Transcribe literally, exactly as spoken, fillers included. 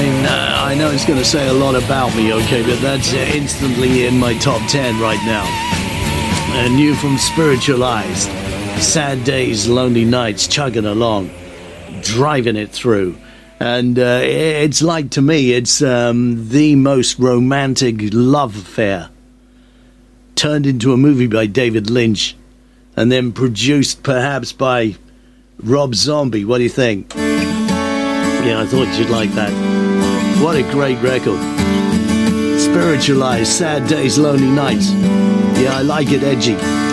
I, uh, I know it's going to say a lot about me, okay, but that's instantly in my top ten right now. Uh, new from Spiritualized. Sad days, lonely nights, chugging along, driving it through. And uh, it's like, to me, it's um, the most romantic love affair turned into a movie by David Lynch and then produced perhaps by Rob Zombie. What do you think? Yeah, I thought you'd like that. What a great record. Spiritualized, Sad Days, Lonely Nights. Yeah, I like it edgy.